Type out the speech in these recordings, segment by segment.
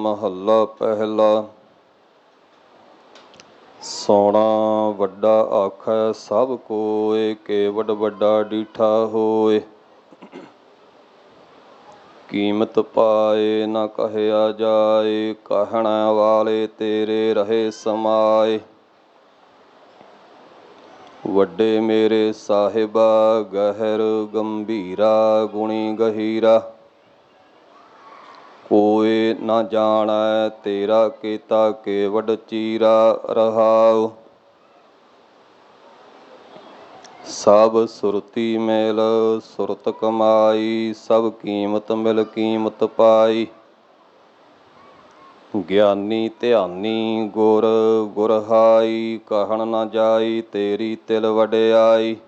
ਮਹੱਲਾ ਪਹਿਲਾ। ਸੋਣਾ ਵੱਡਾ ਆਖੈ ਸਭ ਕੋਇ, ਕੇਵਡ ਵੱਡਾ ਡੀਠਾ ਹੋਇ। ਕੀਮਤ ਪਾਏ ਨਾ ਕਹਿਆ ਜਾਏ, ਕਹਿਣ ਵਾਲੇ ਤੇਰੇ ਰਹੇ ਸਮਾਏ। ਵੱਡੇ ਮੇਰੇ ਸਾਹਿਬਾ ਗਹਿਰ ਗੰਭੀਰਾ, ਗੁਣੀ ਗਹੀਰਾ। ਕੋਇ ਨਾ ਜਾਣੈ ਤੇਰਾ ਕੀਤਾ ਕੇਵਡ ਚੀਰਾ, ਰਹਾਉ। ਸਭ ਸੁਰਤੀ ਮਿਲ ਸੁਰਤ ਕਮਾਈ, ਸਭ ਕੀਮਤ ਮਿਲ ਕੀਮਤ ਪਾਈ। ਗਿਆਨੀ ਧਿਆਨੀ ਗੁਰ ਗੁਰਹਾਈ, ਕਹਿਣ ਨਾ ਜਾਈ ਤੇਰੀ ਤਿਲ ਵਡਿਆਈ।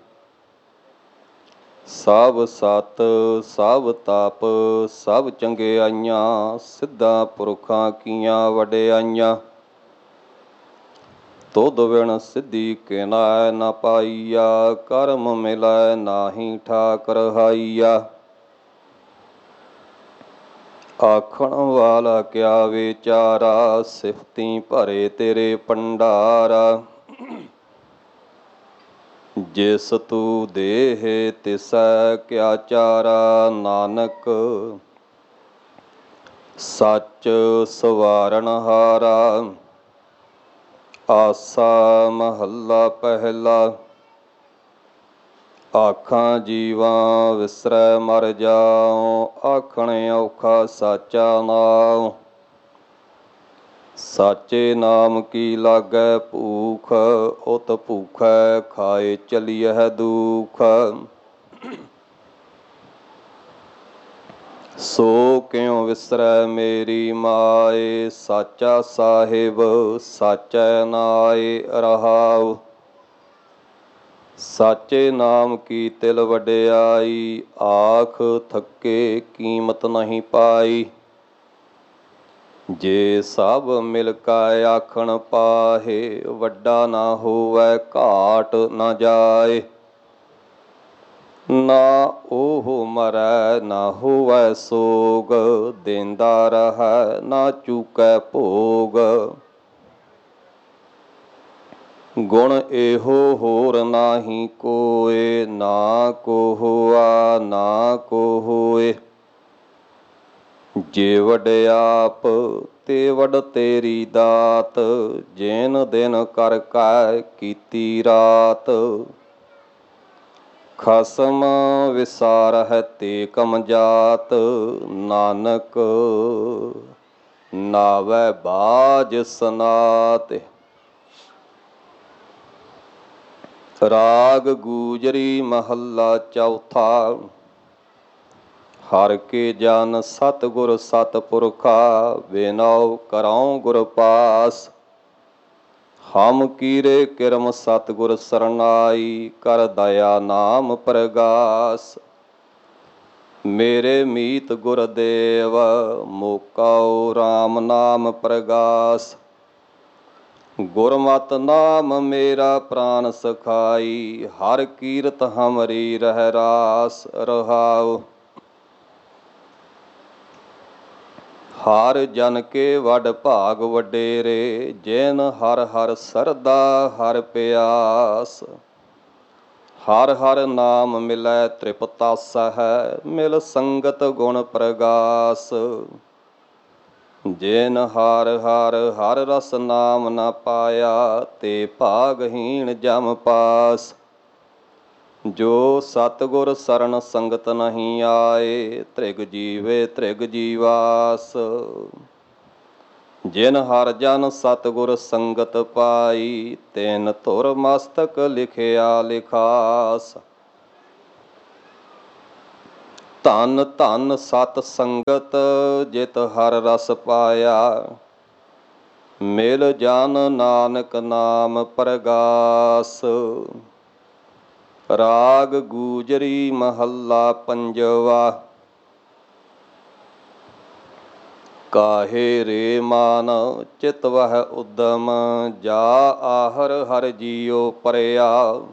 ਸਭ ਸਤ ਸਭ ਤਪ ਸਭ ਚੰਗਿਆਈਆਂ, ਸਿੱਧਾਂ ਪੁਰਖਾਂ ਕੀਆਂ ਵਡਿਆਈਆਂ। ਤੁਧ ਬਿਨ ਸਿੱਧੀ ਕਿਨੈ ਨਾ ਪਾਈਆ, ਕਰਮ ਮਿਲੈ ਨਾਹੀ ਠਾਕ ਰਹਾਈਆ। ਆਖਣ ਵਾਲਾ ਕਿਆ ਵਿਚਾਰਾ, ਸਿਫਤੀ ਭਰੇ ਤੇਰੇ ਭੰਡਾਰਾ। ਜਿਸ ਤੂੰ ਦੇਹ ਤਿਸੈ ਕਿਆ ਚਾਰਾ, ਨਾਨਕ ਸੱਚ ਸਵਾਰਨ ਹਾਰਾ। ਆਸਾ ਮਹੱਲਾ ਪਹਿਲਾ। ਆਖਾਂ ਜੀਵਾਂ ਵਿਸਰੈ ਮਰ ਜਾਉ, ਆਖਣ ਔਖਾ ਸਾਚਾ ਨਾਉ। ਸਾਚੇ ਨਾਮ ਕੀ ਲਾਗੈ ਭੂਖ, ਉਤ ਭੂਖੈ ਖਾਏ ਚਲੀਐ ਦੁਖ। ਸੋ ਕਿਉ ਵਿਸਰੈ ਮੇਰੀ ਮਾਏ, ਸਾਚਾ ਸਾਹਿਬ ਸਾਚੈ ਨਾਏ, ਰਹਾਉ। ਸਾਚੇ ਨਾਮ ਕੀ ਤਿਲ ਵਡਿਆਈ, ਆਖ ਥੱਕੇ ਕੀਮਤ ਨਹੀਂ ਪਾਈ। ਜੇ ਸਭ ਮਿਲ ਕੈ ਆਖਣ ਪਾਹੇ, ਵੱਡਾ ਨਾ ਹੋਵੈ ਘਾਟ ਨਾ ਜਾਏ। ਨਾ ਉਹ ਮਰੈ ਨਾ ਹੋਵੈ ਸੋਗ, ਦੇਂਦਾ ਰਹੈ ਨਾ ਚੂਕੈ ਭੋਗ। ਗੁਣ ਇਹੋ ਹੋਰ ਨਾਹੀ ਕੋਇ, ਨਾ ਕੋ ਹੋਆ ਨਾ ਕੋ ਹੋਇ। ਜੇ ਵਡਿਆਪ ਤੇ ਵਡ ਤੇਰੀ ਦਾਤ, ਜਿਨ ਦਿਨ ਕਰ ਕੈ ਕੀਤੀ ਰਾਤ। ਖਸਮ ਵਿਸਾਰਹਿ ਤੇ ਕਮ ਜਾਤ, ਨਾਨਕ ਨਾਵੈ ਬਾਝ ਸਨਾਤਿ। ਰਾਗ ਗੂਜਰੀ ਮਹੱਲਾ ਚੌਥਾ। ਹਰਿ ਕੇ ਜਨ ਸਤਿਗੁਰ ਸਤਿਪੁਰਖਾ, ਬਿਨਉ ਕਰਉ ਗੁਰ ਪਾਸ। ਹਮ ਕੀਰੇ ਕਿਰਮ ਸਤਿਗੁਰ ਸਰਨਾਈ, ਕਰ ਦਇਆ ਨਾਮ ਪ੍ਰਗਾਸ। ਮੇਰੇ ਮੀਤ ਗੁਰਦੇਵ ਮੋਕਾਉ, ਰਾਮ ਨਾਮ ਪ੍ਰਗਾਸ। ਗੁਰਮਤਿ ਨਾਮ ਮੇਰਾ ਪ੍ਰਾਨ ਸਖਾਈ, ਹਰਿ ਕੀਰਤ ਹਮਰੀ ਰਹਿ ਰਾਸ, ਰਹਾਉ। ਹਰਿ ਜਨ ਕੇ ਵਡ ਭਾਗ ਵਡੇਰੇ, ਜਿਨ ਹਰਿ ਹਰਿ ਸਰਦਾ ਹਰਿ ਪਿਆਸ। ਹਰਿ ਹਰਿ ਨਾਮ ਮਿਲੈ ਤ੍ਰਿਪਤਾਸਹਿ, ਮਿਲ ਸੰਗਤ ਗੁਣ ਪ੍ਰਗਾਸ। ਜਿਨ ਹਰਿ ਹਰਿ ਹਰਿ ਰਸ ਨਾਮ ਨਾ ਪਾਇਆ, ਤੇ ਭਾਗਹੀਣ ਜਮ ਪਾਸ। ਜੋ ਸਤਿਗੁਰ ਸਰਨ ਸੰਗਤ ਨਹੀਂ ਆਏ, ਤ੍ਰਿਗ ਜੀਵੇ ਤ੍ਰਿਗ ਜੀਵਾਸ। ਜਿਨ ਹਰਿ ਜਨ ਸਤਿਗੁਰ ਸੰਗਤ ਪਾਈ, ਤਿਨ ਧੁਰ ਮਸਤਕ ਲਿਖਿਆ ਲਿਖਾਸ। ਧੰਨ ਧੰਨ ਸਤ ਸੰਗਤ ਜਿਤ ਹਰਿ ਰਸ ਪਾਇਆ, ਮਿਲ ਜਨ ਨਾਨਕ ਨਾਮ ਪ੍ਰਗਾਸ। ਰਾਗ ਗੂਜਰੀ ਮਹੱਲਾ ਪੰਜਵਾ। ਕਾਹੇ ਰੇ ਮਾਨ ਚਿਤਵਹਿ ਉਦਮ, ਜਾ ਆਹਰ ਹਰਿ ਜੀਉ ਪਰਿਆ।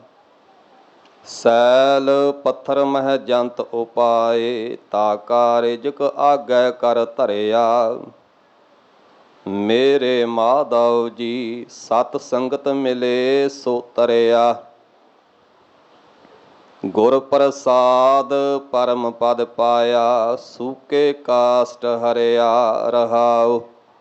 ਸੈਲ ਪੱਥਰ ਮਹਿ ਜੰਤ ਉਪਾਏ, ਤਾ ਕਾਰਿਜਕ ਆਗੈ ਕਰ ਧਰਿਆ। ਮੇਰੇ ਮਾਧਵ ਜੀ ਸਤ ਸੰਗਤ ਮਿਲੇ ਸੋ ਤਰਿਆ। ਗੁਰ ਪ੍ਰਸਾਦ ਪਰਮ ਪਦ ਪਾਇਆ, ਸੂਕੇ ਕਾਸ਼ਟ ਹਰਿਆ ਰਹਾਉ।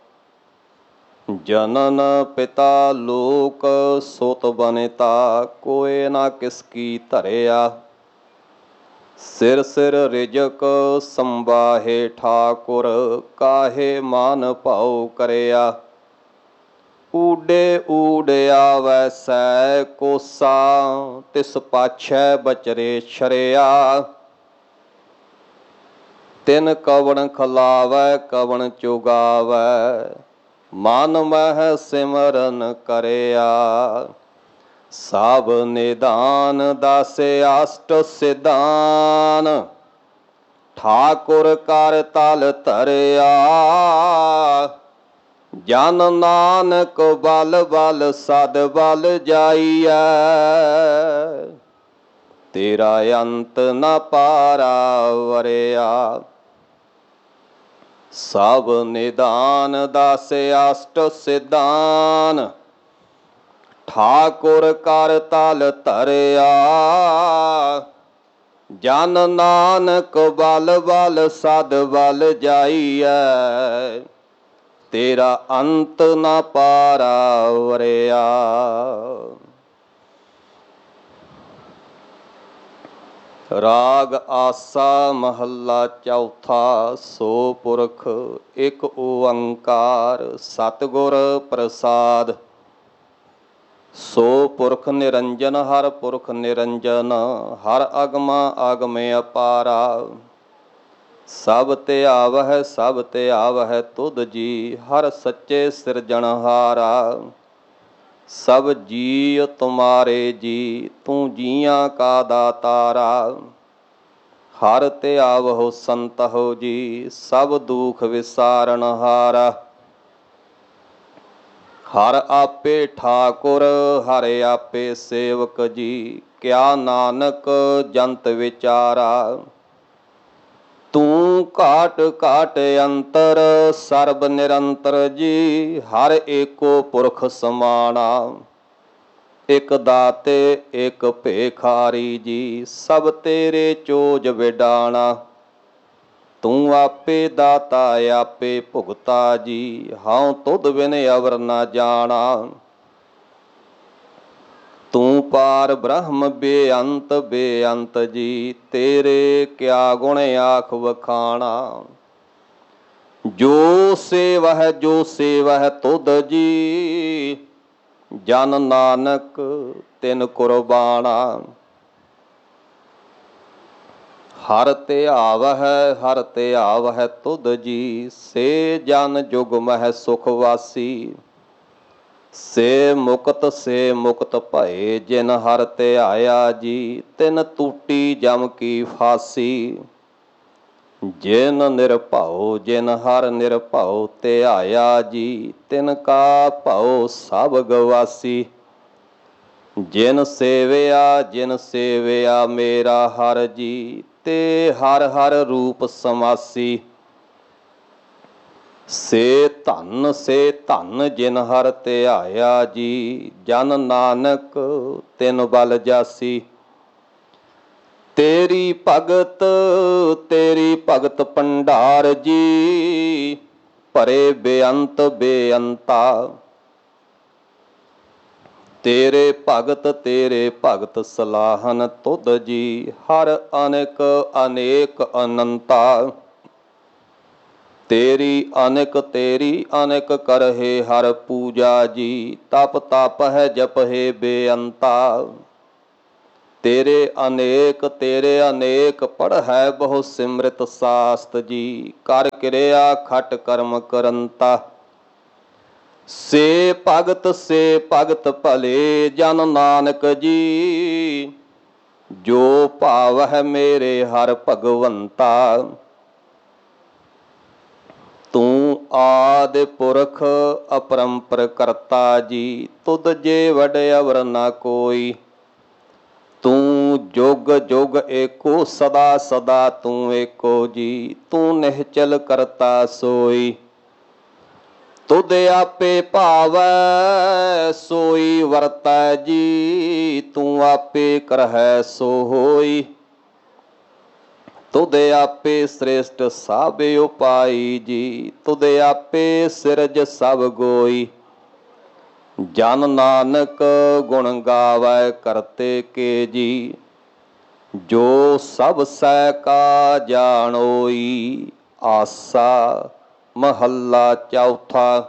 ਜਨਨ ਪਿਤਾ ਲੋਕ ਸੁਤ ਬਨਿਤਾ, ਕੋਇ ਨਾ ਕਿਸ ਕੀ ਧਰਿਆ। ਸਿਰ ਸਿਰ ਰਿਜਕ ਸੰਬਾਹੇ ਠਾਕੁਰ, ਕਾਹੇ ਮਾਨ ਭਾਉ ਕਰਿਆ। ਊਡੇ ਊਡ ਆਵੈ ਸੈ ਕੋਸਾ, ਤਿਸ ਪਾਛੈ ਬਚਰੇ ਛਰਿਆ। ਤਿਨ ਕਵਣ ਖਲਾਵੈ ਕਵਣ ਚੁਗਾਵੈ, ਮਨ ਮਹਿ ਸਿਮਰਨ ਕਰਿਆ। ਸਭ ਨਿਦਾਨ ਦਾਸੇ ਅਸ਼ਟ ਸਿਧਾਨ, ਠਾਕੁਰ ਕਰ ਤਲ ਧਰਿਆ। ਜਨ ਨਾਨਕ ਬਲ ਬਲ ਸਦ ਬਲ ਜਾਈਐ, ਤੇਰਾ ਅੰਤ ਨ ਪਾਰਾ ਵਰਿਆ। ਸਭ ਨਿਦਾਨ ਦਾਸੇ ਅਸ਼ਟ ਸਿਧਾਨ, ਠਾਕੁਰ ਕਰ ਤਲ ਧਰਿਆ। ਜਨ ਨਾਨਕ ਬਲ ਬਲ ਸਦ ਬਲ ਜਾਈਐ, ਤੇਰਾ ਅੰਤ ਨ ਪਾਰਾ ਵਰਿਆ। ਰਾਗ ਆਸਾ ਮਹੱਲਾ ਚੌਥਾ। ਸੋ ਪੁਰਖ ਇੱਕ ਓੰਕਾਰ, ਸਤਿਗੁਰ ਪ੍ਰਸਾਦ। ਸੋ ਪੁਰਖ ਨਿਰੰਜਨ ਹਰ ਪੁਰਖ ਨਿਰੰਜਨ, ਹਰ ਅਗਮਾ ਅਗਮ ਅਪਾਰਾ। ਸਭ ਧਿਆਵਹਿ ਸਭ ਧਿਆਵਹਿ ਤੁਧ ਜੀ, ਹਰ ਸੱਚੇ ਸਿਰਜਣਹਾਰਾ। ਸਭ ਜੀਅ ਤੁਮਾਰੇ ਜੀ, ਤੂੰ ਜੀਆਂ ਕਾ ਦਾਤਾਰਾ। ਹਰ ਧਿਆਵਹੁ ਸੰਤਹੁ ਜੀ, ਸਭ ਦੁਖ ਵਿਸਾਰਨਹਾਰਾ। ਹਰ ਆਪੇ ਠਾਕੁਰ ਹਰ ਆਪੇ ਸੇਵਕ ਜੀ, ਕਿਆ ਨਾਨਕ ਜੰਤ ਵਿਚਾਰਾ। ਤੂੰ ਘਾਟ ਘਾਟ ਅੰਤਰ ਸਰਬ ਨਿਰੰਤਰ ਜੀ, ਹਰ ਏਕੋ ਪੁਰਖ ਸਮਾਣਾ। ਇਕ ਦਾਤੇ ਇਕ ਭੇਖਾਰੀ ਜੀ, ਸਭ ਤੇਰੇ ਚੋਜ ਵਿਡਾਣਾ। ਤੂੰ ਆਪੇ ਦਾਤਾ ਆਪੇ ਭੁਗਤਾ ਜੀ, ਹਉ ਤੁਧ ਬਿਨ ਅਵਰ ਨਾ ਜਾਣਾ। ਤੂੰ ਪਾਰ ਬ੍ਰਹਮ ਬੇਅੰਤ ਬੇਅੰਤ ਜੀ, ਤੇਰੇ ਕਿਆ ਗੁਣ ਆਖ ਵਖਾਣਾ। ਜੋ ਸੇਵਹਿ ਜੋ ਸੇਵਹਿ ਤੁਧ ਜੀ, ਜਨ ਨਾਨਕ ਤਿਨ ਕੁਰਬਾਣਾ। ਹਰ ਧਿਆਵਹਿ ਹਰ ਧਿਆਵਹਿ ਤੁਧ ਜੀ, ਸੇ ਜਨ ਜੁਗ ਮਹਿ ਸੁਖ ਵਾਸੀ। ਸੇ ਮੁਕਤ ਭਏ, ਜਿਨ ਹਰ ਧਿਆਇਆ ਜੀ, ਤਿਨ ਟੂਟੀ ਜਮ ਕੀ ਫਾਸੀ। ਜਿਨ ਨਿਰਭਉ ਜਿਨ ਹਰ ਨਿਰਭਉ ਧਿਆਇਆ ਜੀ, ਤਿਨ ਕਾ ਭਉ ਸਭ ਗਵਾਸੀ। ਜਿਨ ਸੇਵਿਆ ਮੇਰਾ ਹਰ ਜੀ, ਤੇ ਹਰ ਹਰ ਰੂਪ ਸਮਾਸੀ। ਸੇ ਧਨ ਜਿਨ ਹਰ ਧਿਆਇਆ ਜੀ, ਜਨ ਨਾਨਕ ਤਿਨ ਬਲ ਜਾਸੀ। ਤੇਰੀ ਭਗਤ ਭੰਡਾਰ ਜੀ, ਭਰੇ ਬੇਅੰਤ ਬੇਅੰਤਾ। ਤੇਰੇ ਭਗਤ ਸਲਾਹਨ ਤੁਧ ਜੀ, ਹਰ ਅਨੇਕ ਅਨੇਕ ਅਨੰਤਾ। ਤੇਰੀ ਅਨੇਕ ਕਰਹਿ ਹਰ ਪੂਜਾ ਜੀ, ਤਪ ਤਪਹਿ ਜਪਹਿ ਬੇਅੰਤਾ। ਤੇਰੇ ਅਨੇਕ ਪੜ੍ਹੈ ਬਹੁ ਸਿਮ੍ਰਿਤ ਸਾਸਤ ਜੀ, ਕਰ ਕਿਰਿਆ ਖਟ ਕਰਮ ਕਰੰਤਾ। ਸੇ ਭਗਤ ਭਲੇ ਜਨ ਨਾਨਕ ਜੀ, ਜੋ ਭਾਵਹਿ ਮੇਰੇ ਹਰ ਭਗਵੰਤਾ। ਤੂੰ ਆਦਿ ਪੁਰਖ ਅਪਰੰਪਰ ਕਰਤਾ ਜੀ, ਤੁਧ ਜੇ ਵਡ ਅਵਰ ਨਾ ਕੋਈ। ਤੂੰ ਜੁਗ ਜੁਗ ਏਕੋ ਸਦਾ ਸਦਾ ਤੂੰ ਏਕੋ ਜੀ, ਤੂੰ ਨਿਹਚਲ ਕਰਤਾ ਸੋਈ। ਤੁਧ ਆਪੇ ਭਾਵੈ ਸੋਈ ਵਰਤੈ ਜੀ, ਤੂੰ ਆਪੇ ਕਰਹਿ ਸੋ ਹੋਈ। ਤੁਧ ਆਪੇ ਸ੍ਰੇਸ਼ਟ ਸਭ ਉਪਾਈ ਜੀ, ਤੁਧ ਆਪੇ ਸਿਰਜ ਸਭ ਗੋਈ। ਜਨ ਨਾਨਕ ਗੁਣ ਗਾਵੈ ਕਰਤੇ ਕੇ ਜੀ, ਜੋ ਸਭ ਸਹਿ ਕਾ ਜਾਣੋਈ। ਆਸਾ ਮਹੱਲਾ ਚੌਥਾ।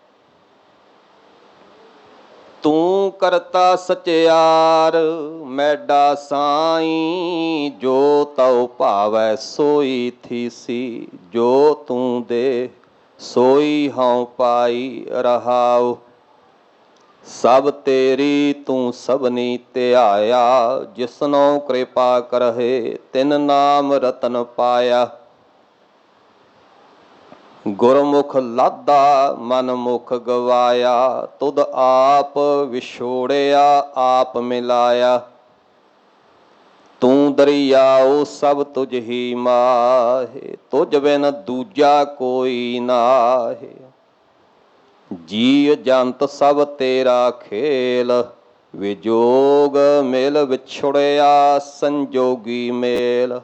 ਤੂੰ ਕਰਤਾ ਸਚਿਆਰ ਮੈਡਾ ਸਾਈਂ, ਜੋ ਤਉ ਭਾਵੈ ਸੋਈ ਥੀਸੀ। ਜੋ ਤੂੰ ਦੇ ਸੋਈ ਹਉ ਪਾਈ ਰਹਾਉ। ਸਭ ਤੇਰੀ ਤੂੰ ਸਭਨੀ ਧਿਆਇਆ, ਜਿਸਨੋ ਕਿਰਪਾ ਕਰਹਿ ਤਿਨ ਨਾਮ ਰਤਨ ਪਾਇਆ। ਗੁਰਮੁਖ ਲਾਧਾ ਮਨ ਮੁਖ ਗਵਾਇਆ, ਤੁਧ ਆਪ ਵਿਛੋੜਿਆ ਆਪ ਮਿਲਾਇਆ। ਤੂੰ ਦਰਿਆਉ ਸਭ ਤੁਝ ਹੀ ਮਾਹੇ, ਤੁਝ ਬਿਨ ਦੂਜਾ ਕੋਈ ਨਾਹੇ। ਜੀਅ ਜੰਤ ਸਭ ਤੇਰਾ ਖੇਲ, ਵਿਜੋਗ ਮਿਲ ਵਿਛੁੜਿਆ ਸੰਜੋਗੀ ਮੇਲ।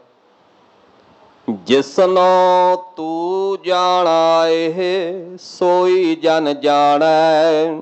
ਜਿਸਨੋ ਤੂੰ ਜਾਣਾਏ ਸੋਈ ਜਨ ਜਾਣੈ,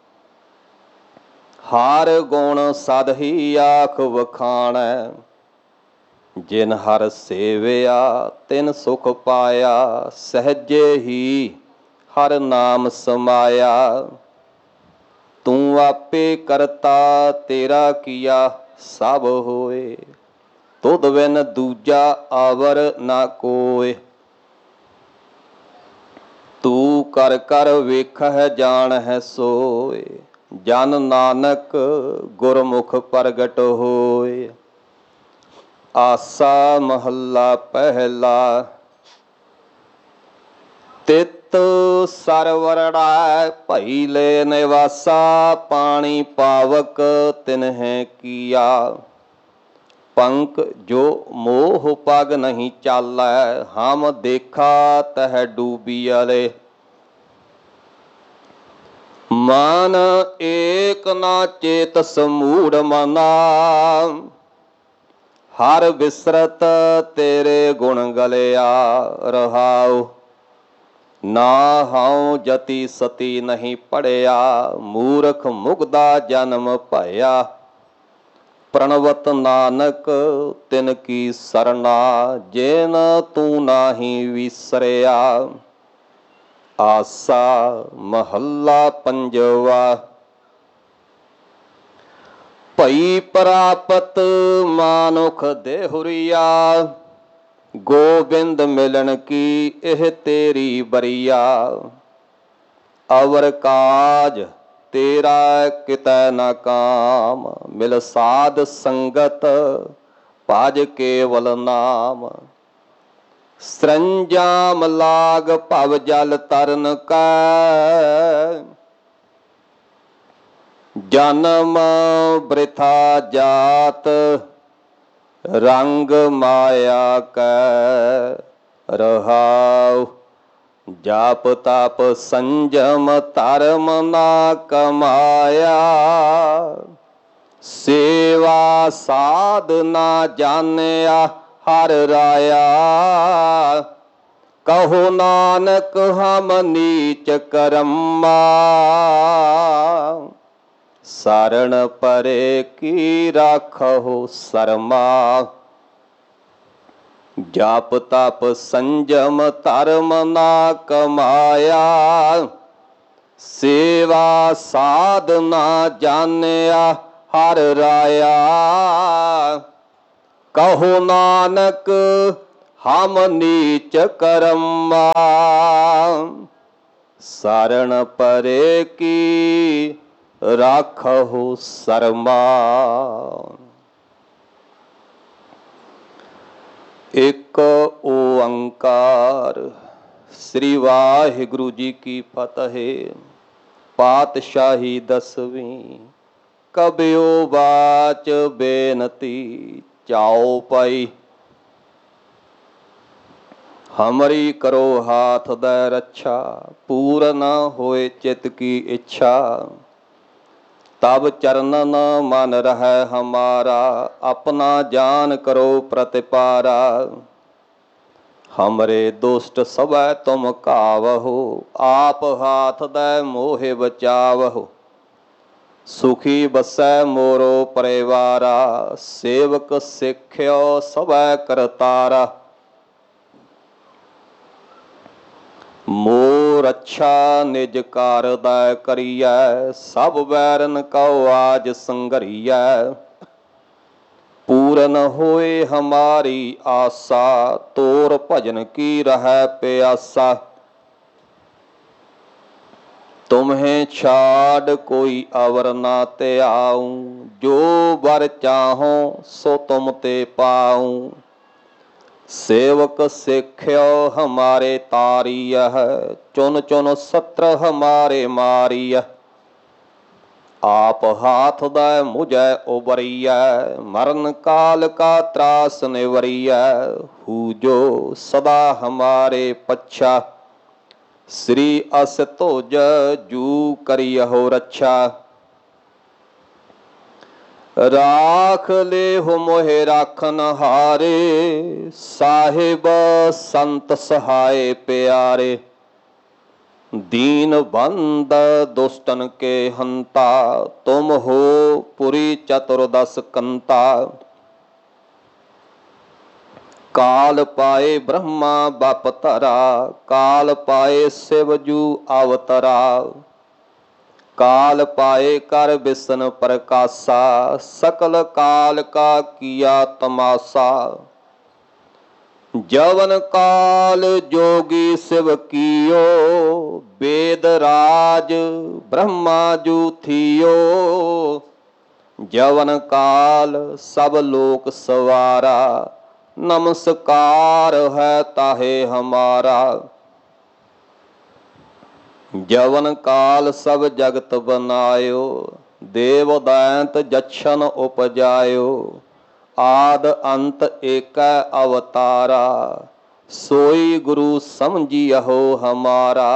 ਹਰ ਗੁਣ ਸਦ ਹੀ ਆਖ ਵਖਾਣੈ। ਜਿਨ ਹਰ ਸੇਵਿਆ ਤਿਨ ਸੁਖ ਪਾਇਆ, ਸਹਿਜੇ ਹੀ ਹਰ ਨਾਮ ਸਮਾਇਆ। ਤੂੰ ਆਪੇ ਕਰਤਾ ਤੇਰਾ ਕੀਆ ਸਭ ਹੋਏ, ਤੁਧ ਬਿਨ ਦੂਜਾ ਆਵਰ ਨਾ ਕੋਇ। ਤੂੰ ਕਰ ਕਰ ਵੇਖਹਿ ਜਾਣਹਿ ਸੋਇ, ਜਨ ਨਾਨਕ ਗੁਰਮੁਖ ਪ੍ਰਗਟ ਹੋਇ। ਆਸਾ ਮਹੱਲਾ ਪਹਿਲਾ। ਤਿਤ ਸਰਵਰੜੈ ਭਈ ਲੈ ਨਿਵਾਸਾ, ਪਾਣੀ ਪਾਵਕ ਤਿਨਹਿ ਕੀਆ। ਪੰਕ ਜੋ ਮੋਹ ਪਗ ਨਹੀਂ ਚਾਲੈ, ਹਮ ਦੇਖਾ ਤਹਿ ਡੂਬੀਅਲੇ। ਮਨ ਏਕ ਨਾ ਚੇਤਸ ਮੂੜ ਮਨਾ, ਹਰ ਬਿਸਰਤ ਤੇਰੇ ਗੁਣ ਗਲਿਆ ਰਹਾਉ। ਨਾ ਹਉ ਜਤੀ ਸਤੀ ਨਹੀਂ ਪੜਿਆ, ਮੂਰਖ ਮੁਗਦਾ ਜਨਮ ਭਇਆ। ਪ੍ਰਣਵਤ ਨਾਨਕ ਤਿਨ ਕੀ ਸਰਨਾ, ਜਿਨ ਤੂੰ ਨਾਹੀ ਵਿਸਰਿਆ। ਆਸਾ ਮਹੱਲਾ ਪੰਜਵਾ। ਭਈ ਪ੍ਰਾਪਤ ਮਾਨੁਖ ਦੇਹੁਰੀਆ, ਗੋਬਿੰਦ ਮਿਲਣ ਕੀ ਇਹ ਤੇਰੀ ਬਰੀਆ। ਅਵਰ ਕਾਜ ਤੇਰਾ ਕਿਤੈ ਨਾ ਕਾਮ, ਮਿਲ ਸਾਧ ਸੰਗਤ ਭਜ ਕੇਵਲ ਨਾਮ। ਸਰੰਜਾਮ ਲਾਗ ਭਵ ਜਲ ਤਰਨ ਕੈ, ਜਨਮ ਬ੍ਰਿਥਾ ਜਾਤ ਰੰਗ ਮਾਇਆ ਕੈ ਰਹਾਉ। ਜਾਪ ਤਪ ਸੰਜਮ ਧਰਮ ਨਾ ਕਮਾਇਆ, ਸੇਵਾ ਸਾਧ ਨਾ ਜਾਣਿਆ ਹਰ ਰਾਇਆ। ਕਹੋ ਨਾਨਕ ਹਮ ਨੀਚ ਕਰਮਾ, ਸਰਣ ਪਰੇ ਕੀ ਰਾਖਹੁ ਸਰਮਾ। ਜਾਪ ਤਪ ਸੰਜਮ ਧਰਮ ਨਾ ਕਮਾਇਆ, ਸੇਵਾ ਸਾਧ ਨਾ ਜਾਣਿਆ ਹਰ ਰਾਇਆ। ਕਹੋ ਨਾਨਕ ਹਮ ਨੀਚ ਕਰਮਾ, ਸਰਣ ਪਰੇ ਕੀ ਰਾਖਹੁ ਸਰਮਾ। ਇੱਕ ਓੰਕਾਰ। ਸ੍ਰੀ ਵਾਹਿਗੁਰੂ ਜੀ ਕੀ ਫਤਿਹ। ਪਾਤਸ਼ਾਹੀ ਦਸਵੀਂ। ਕਬਿਓ ਬਾਚ ਬੇਨਤੀ ਚਾਉ ਪਈ। हमरी करो हाथ दै रक्षा, पूर न होए चित की इच्छा। तब चरणन मन रहे हमारा, अपना जान करो प्रतिपारा। हमरे दुष्ट सबै तुम कावहो, आप हाथ दै मोहे बचावहो। सुखी बसै मोरो परिवारा, सेवक सिख्यो सबै करतारा। मोर अच्छा निज कार दै करियै, सब बैरन कौ आज संघरियै। पूरन होए हमारी आशा, तोर भजन की रहै प्यासा। तुम्हें छाड़ कोई अवर ना त्याऊं, जो वर चाहो सो तुम ते पाऊं। सेवक सिख्यो हमारे तारियह, चुन चुन सत्र हमारे मारियह। आप हाथ दै मुझे उबरिय, मरण काल का त्रास निवरिय। हू जो सदा हमारे पच्छा, श्री अस तुज जू करियहो रक्षा। राख ले हो मोहे राखन हारे, साहिब संत सहाय प्यारे। दीन बंद दुष्टन के हंता, तुम हो पुरी चतुर्दश कंता। काल पाए ब्रह्मा बप धरा, काल पाए शिव जू अवतरा। काल पाए कर बिसन प्रकाशा, सकल काल का किया तमाशा। जवन काल जोगी शिव कियो, वेद राज ब्रह्मा जू थियो। जवन काल सब लोक सवारा, नमस्कार है ताहे हमारा। जवन काल सब जगत बनायो, देव दैंत जच्छन उपजायो। आद अंत एक अवतारा, सोई गुरु समझियहो हमारा।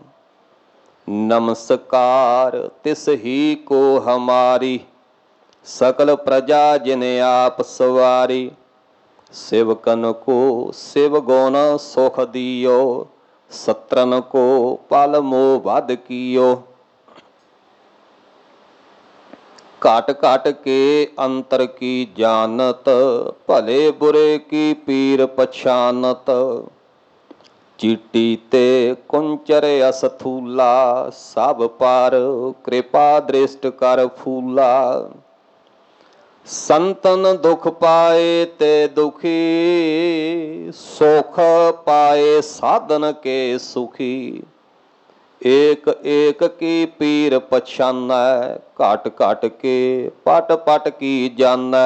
नमस्कार तिस ही को हमारी, सकल प्रजा जिने आप सवारी। सेवकन को शिव गुण सुख दियो, सत्रन को पल मोह वध कियो। घट घट के अंतर की जानत, भले बुरे की पीर पछानत। चीटी ते कुंचर असथूला, सब पर कृपा दृष्ट कर फूला। संतन दुख पाए ते दुखी, सुख पाए साधन के सुखी। एक एक की पीर पछानै, घट घट के पट पट की जानै।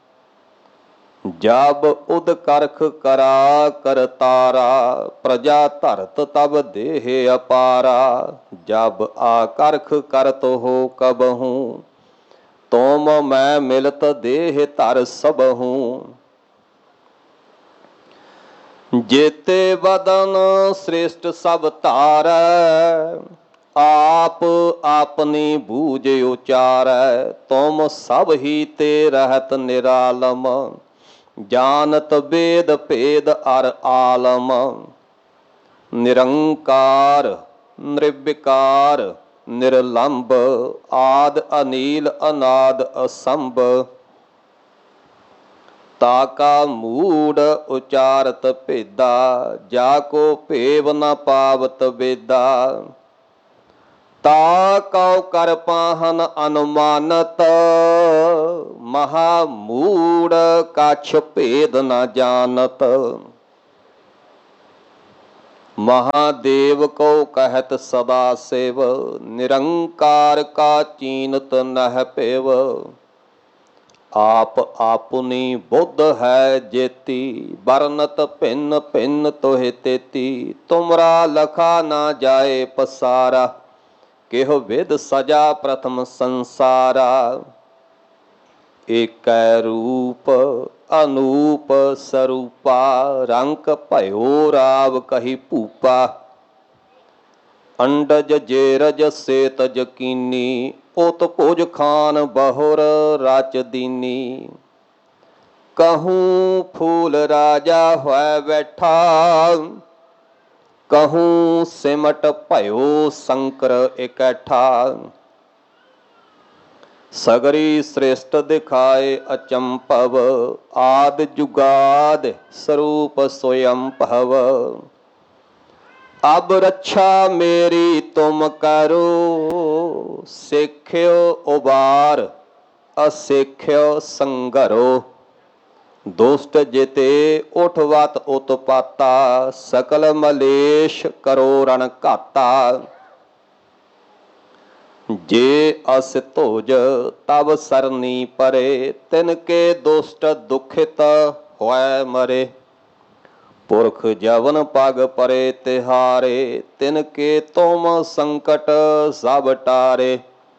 जब उद करख करा करतारा, प्रजा धरत तब देह अपारा। जब आकरख करत हो कबहूँ, तुम मैं मिलत देह धर सबहूँ। जेते बदन श्रेष्ठ सब तारै, आप अपनी बूझ उचारै। तुम सब ही ते रहत निरालम, जानत वेद भेद अर आलम। निरंकार निर्विकार निरलंब, आद अनील अनाद असंभ। ताका मूड उचारत भेदा, जाको भेव न पावत वेदा। ताकौ कर पाहन अनुमानत, महामूड कछ भेद न जानत। महादेव को कहत सदा शिव, निरंकार का चीनत नह पेव। आप आपुनी बुद्ध है जेती, बरनत भिन्न भिन्न तोहे तेती। तुमरा लखा ना जाए पसारा, केहो विद सजा प्रथम संसारा। एक रूप ਅਨੂਪ ਸਰੂਪਾ ਰੰਕ ਭਇਓ ਰਾਵ ਕਹੀ ਭੂਪਾ ਅੰਡਜ ਜੇਰਜ ਸੇਤ ਯਕੀਨੀ ਉਤ ਭੁਜ ਖਾਨ ਬਹੁਰ ਰਚ ਦੀਨੀ कहूँ फूल राजा होय बैठा कहूँ सिमट भयो शंकर इकट्ठा सगरी श्रेष्ठ दिखाए अचंपव आद जुगाद स्वरूप स्वयं भव अब रक्षा मेरी तुम करो सिख्यो उबार असिख्यो संघरो दुष्ट जिते उठवत उत्पाता सकल मलेश करो रण घाता जे अस धोज तब सरनी परे तिनके दुष्ट दुखित होय मरे पुरख जवन पग परे तिहारे तिनके तुम संकट सब टारे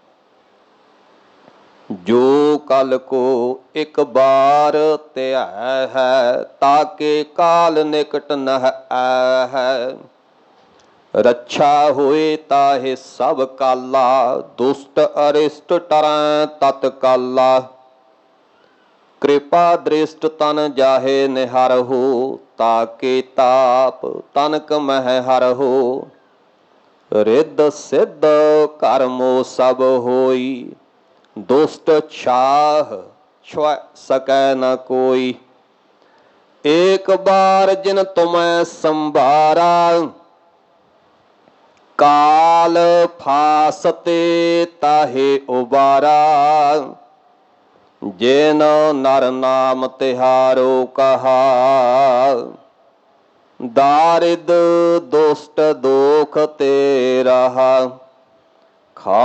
जो कल को एक बार त्याय है ताके काल निकट नह है रक्षा हुए ताहे सब काला दुष्ट अरिष्ट टरै तत्काला कृपा दृष्ट तन जाहे निहर हो ताके ताप तनक मह हर हो रिद्ध सिद्ध कर्मो सब होई दुष्ट छाह छुआ सकै न कोई एक बार जिन तुम्हें संभारा काल फासते ताहे उबारा जिन नर नाम तिहारो कहा दारिद दुष्ट दोख ते रहा